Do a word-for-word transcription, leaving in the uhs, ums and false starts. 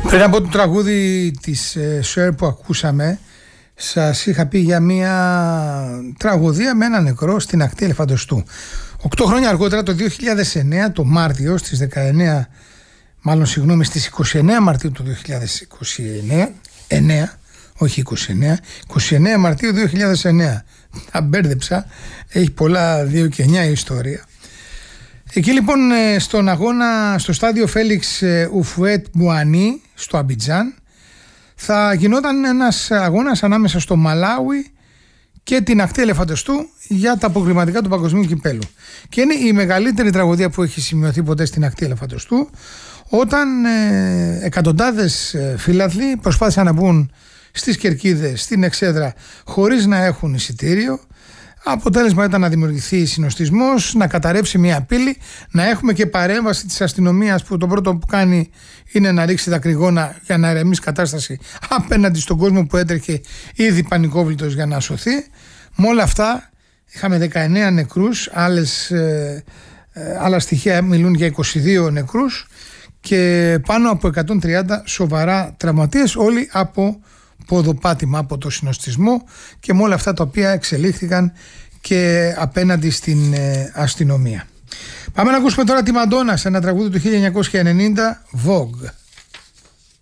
Πριν από το τραγούδι της Cher που ακούσαμε, σας είχα πει για μια τραγωδία με ένα νεκρό στην ακτή Ελεφαντοστού. Οκτώ χρόνια αργότερα, το δύο χιλιάδες εννέα, το Μάρτιο, στις δεκαεννέα, μάλλον συγγνώμη, στις είκοσι εννέα Μαρτίου του δύο χιλιάδες είκοσι εννέα, εννέα, όχι είκοσι εννέα, είκοσι εννέα Μαρτίου δύο χιλιάδες εννέα, τα μπέρδεψα, έχει πολλά δύο και εννέα η ιστορία. Εκεί λοιπόν στον αγώνα στο στάδιο Φέλιξ Ουφουέτ Μπουανί στο Αμπιτζάν θα γινόταν ένας αγώνας ανάμεσα στο Μαλάουι και την ακτή Ελεφαντοστού για τα αποκριματικά του παγκοσμίου κυπέλου. Και είναι η μεγαλύτερη τραγωδία που έχει σημειωθεί ποτέ στην ακτή Ελεφαντοστού, όταν ε, εκατοντάδες φίλαθλοι προσπάθησαν να μπουν στις κερκίδες, στην εξέδρα, χωρίς να έχουν εισιτήριο. Αποτέλεσμα ήταν να δημιουργηθεί συνοστισμός, να καταρρεύσει μια πύλη, να έχουμε και παρέμβαση της αστυνομίας που το πρώτο που κάνει είναι να ρίξει δακρυγόνα για να ηρεμήσει κατάσταση απέναντι στον κόσμο που έτρεχε ήδη πανικόβλητος για να σωθεί. Με όλα αυτά είχαμε δεκαεννέα νεκρούς, άλλες, ε, ε, άλλα στοιχεία μιλούν για είκοσι δύο νεκρούς και πάνω από εκατόν τριάντα σοβαρά τραυματίες, όλοι από ποδοπάτημα, από το συνοστισμό και με όλα αυτά τα οποία εξελίχθηκαν και απέναντι στην ε, αστυνομία. Πάμε να ακούσουμε τώρα τη Μαντόνα σε ένα τραγούδι του χίλια εννιακόσια ενενήντα, Vogue.